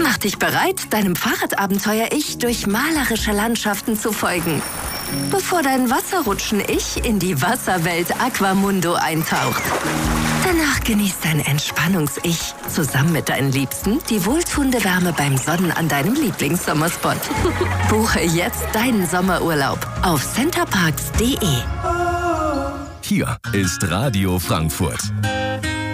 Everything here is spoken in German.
Mach dich bereit, deinem Fahrradabenteuer-Ich durch malerische Landschaften zu folgen, bevor dein Wasserrutschen-Ich in die Wasserwelt Aquamundo eintaucht. Danach genießt dein Entspannungs-Ich zusammen mit deinen Liebsten die wohltuende Wärme beim Sonnen an deinem Lieblingssommerspot. Buche jetzt deinen Sommerurlaub auf centerparks.de. Hier ist Radio Frankfurt.